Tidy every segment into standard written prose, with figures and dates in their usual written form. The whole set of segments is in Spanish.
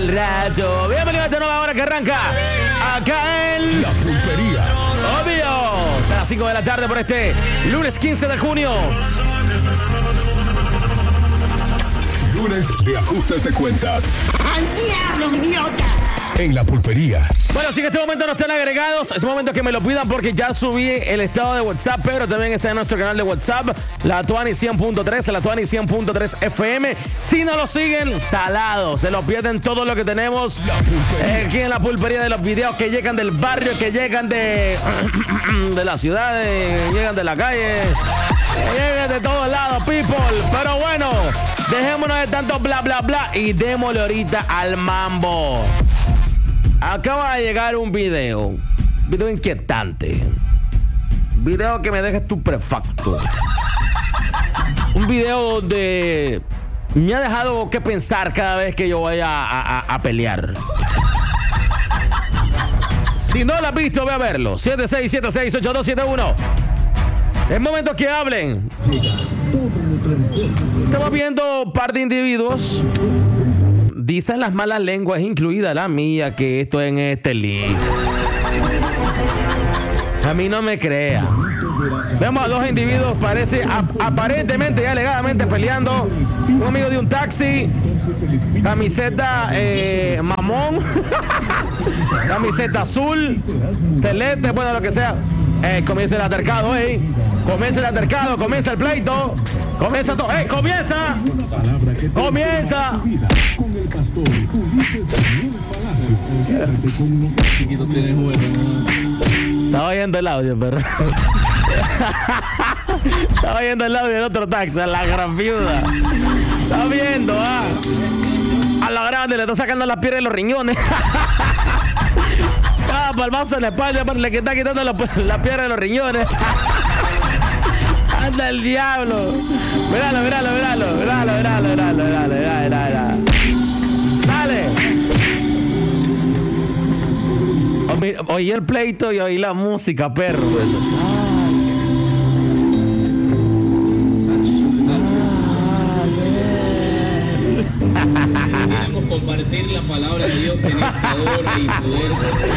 al rato. Bienvenido a esta nueva hora que arranca acá en La Pulpería. Obvio. Hasta las 5 de la tarde por este lunes 15 de junio. Lunes de ajustes de cuentas. ¡Al diablo, idiota! En La Pulpería. Bueno, si en este momento no están agregados, es momento que me lo pidan porque ya subí el estado de WhatsApp, pero también está en nuestro canal de WhatsApp, la Tuani 100.3, la Tuani 100.3 FM. Si no lo siguen, salados, se lo pierden todo lo que tenemos aquí en La Pulpería, de los videos que llegan del barrio, que llegan de la ciudad, llegan de la calle, llegan de todos lados, people. Pero bueno, dejémonos de tanto bla, bla, bla y démosle ahorita al mambo. Acaba de llegar un video inquietante, video que me deja estupefacto, un video donde me ha dejado que pensar cada vez que yo voy a pelear. Si no lo has visto, ve a verlo. 76768271. Es momento que hablen. Estamos viendo un par de individuos. Dicen las malas lenguas, incluida la mía, que esto es en este lío. A mí no me crea. Vemos a dos individuos, parece aparentemente y alegadamente peleando. Un amigo de un taxi, camiseta mamón, camiseta azul, celeste, bueno, lo que sea. Comienza el altercado, comienza el altercado, comienza el pleito, comienza todo, comienza. Estaba oyendo el audio, perro. Estaba oyendo el audio del otro taxi, la gran viuda. Estaba viendo, a la grande le está sacando la piedra de los riñones. Palmazo en la espalda, le está quitando la piedra de los riñones. Anda el diablo. Míralo. Dale. Oí el pleito y oí la música, perro. Queremos compartir la palabra de Dios en esta hora y poder.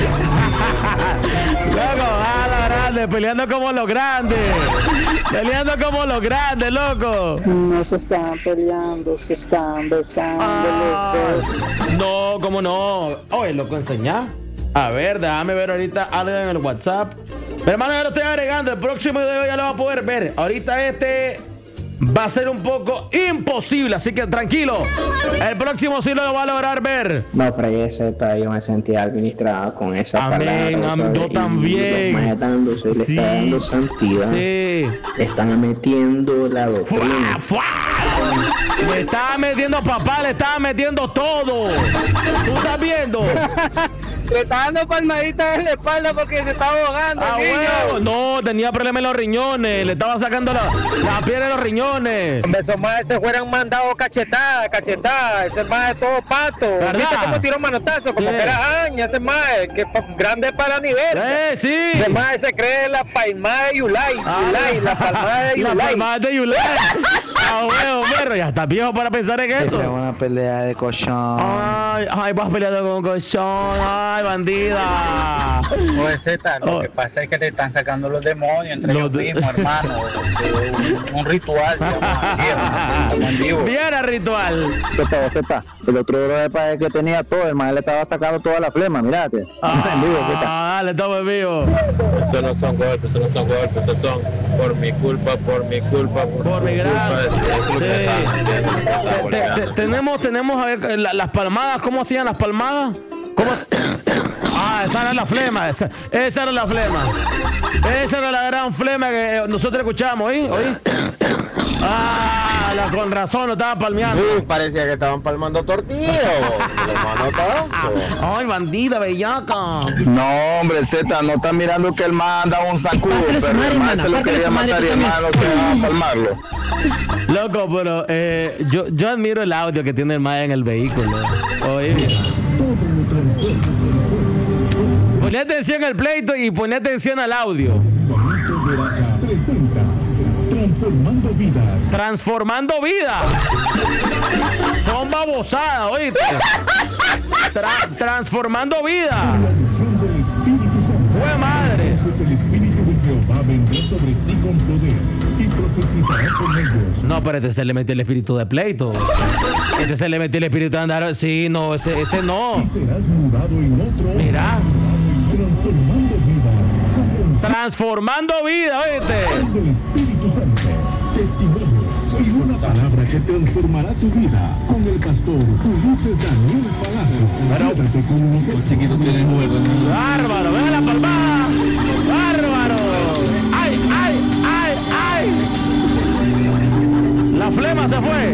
Loco, la grande, peleando como los grandes. Peleando como los grandes, loco. No se están peleando, se están besando los dos. No, ¿cómo no? Oye, loco, enseñá. A ver, déjame ver ahorita algo en el WhatsApp. Pero hermano, ya lo estoy agregando. El próximo video ya lo va a poder ver. Ahorita va a ser un poco imposible, así que tranquilo. El próximo sí lo va a lograr ver. No, fregué, yo me sentía administrado con esa amén, palabra. Yo también. Le está dando santidad. Sí. Le están metiendo la doctrina. Le estaba metiendo papá, le estaba metiendo todo. ¿Tú estás viendo? Le está dando palmaditas en la espalda porque se está ahogando el niño. No, tenía problemas en los riñones. Le estaba sacando la piel de los riñones. Esos más se fueran mandado cachetada. Ese más es todo pato. ¿Viste cómo tiró manotazo? Como que era aña ese más, que grande para nivel. Sí. Ese más se cree la palmada de Yulai. La palmada de Yulai. La palmada de Yulai. Huevo, perro. Ya está viejo para pensar en eso. Es una pelea de cochón. Ay, vas peleando con cochón. Ay, bandida. Oye, Z, lo que pasa es que te están sacando los demonios entre ellos mismos, hermano. Es un ritual, digamos. Viera ritual. Z. El otro brother que tenía todo, el man le estaba sacando toda la flema, mirate. Dale, estamos en vivo. Eso no son golpes, eso son por mi culpa. Por mi gran. Tenemos a ver las palmadas, ¿cómo hacían las palmadas? ¿Cómo? Esa era la flema. Esa era la flema. Esa era la gran flema que nosotros escuchamos, ¿oí? Con razón lo estaban palmeando. Parecía que estaban palmando tortillas. Ay, bandida, bellaca. No, hombre, Z, no está mirando que el man anda un sacudo, pero el man se lo quería matar y el man no se va a palmarlo. Loco, pero yo admiro el audio que tiene el man en el vehículo. Oye. Ponle atención al pleito y ponle atención al audio. Transformando vidas. Son babosadas, oíste. Transformando vida. La unción del Espíritu Santo. ¡Jue madre! Entonces el Espíritu de Jehová vendrá sobre ti con poder y profetizarás con ellos. No, pero este se le metió el espíritu de pleito. Este se le metió el espíritu de andar. Sí, no, ese no. Y serás mudado en otro. Mira. Transformando vidas. Transformando vida, ¿viste? Del Espíritu Santo. Testimonio y una palabra que transformará tu vida. Con el pastor Ulises Daniel Palacio. Quédate con nosotros. Chiquito tiene juego. Bárbaro, ve la palmada. Bárbaro. ¡Ay, ay, ay, ay! La flema se fue.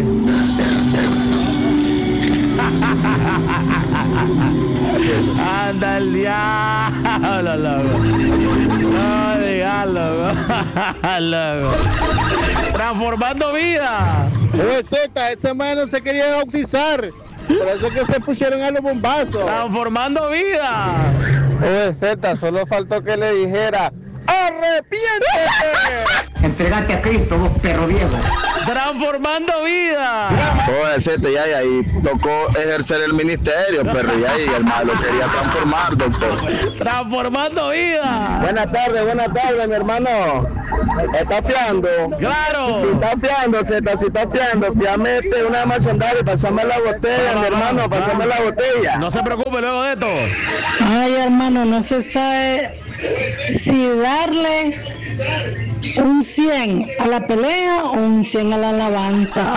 Anda el diablo, loco. No digas, loco. Transformando vida. Oye, Z, ese man no se quería bautizar. Por eso es que se pusieron a los bombazos. Transformando vida. Oye, Z, solo faltó que le dijera: ¡arrepiéntete! Entregate a Cristo, vos perro viejo. Transformando vida. Oye, Z, ya, y tocó ejercer el ministerio, pero ya, y el malo quería transformar, doctor. Transformando vida. Buenas tardes, mi hermano. ¿Está fiando? Claro. Si está fiando, Z, si está fiando, fiamete una marchandada y pasame la botella, mi hermano, pasame la botella. No se preocupe luego de esto. Ay, hermano, no se sabe si darle un 100 a la pelea o un 100 a la alabanza.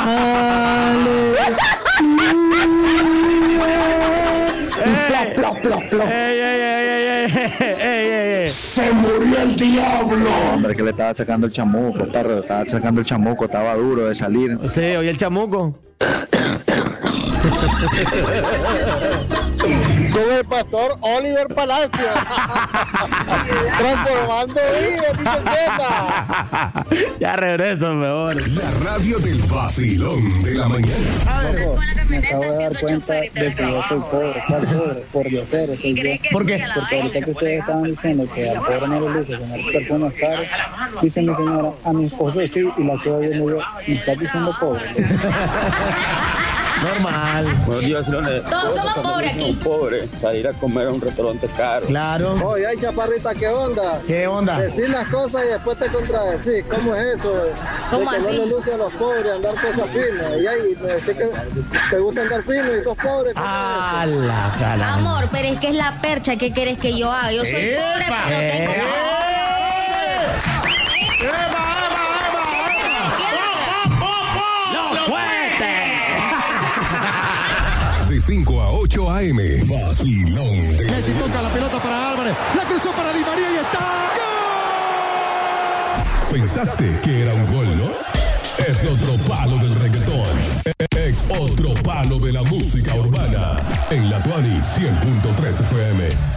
¡Se murió el diablo! Hombre, que le estaba sacando el chamuco, perro, le estaba sacando el chamuco, estaba duro de salir. Sí, oye el chamuco. Con el pastor Oliver Palacio. Transformando vidas, dice Z. Ya regreso, mejor. La radio del vacilón de la mañana. Me acabo de dar cuenta de que yo soy pobre. ¿Cuál pobre? Por Diosero soy yo. ¿Por qué? Porque ahorita que ustedes estaban diciendo que al pobre no le luce tener perfumes caros, dice mi señora, a mi esposo sí, y la quedo viendo yo, me estás diciendo pobre. Normal. Por Dios, todos somos pobres aquí. Pobres, salir a comer a un restaurante caro. Claro. Oye, ay, chaparrita, ¿qué onda? ¿Qué onda? Decir las cosas y después te contradecir. ¿Cómo es eso? ¿Cómo de que así? no le luce a los pobres andar cosas finas. Y ahí me decís que te gusta andar fino y sos pobre. Ah, la cara. Amor, pero es que es la percha. ¿Qué querés que yo haga? Yo soy pobre, pero tengo... De 5 a 8 a.m. Vacilón de Messi toca la pelota para Álvarez. La cruzó para Di María y está. ¡Gol! ¿Pensaste que era un gol, no? Es otro palo del reggaetón. Es otro palo de la música urbana. En la Tuani 100.3 FM.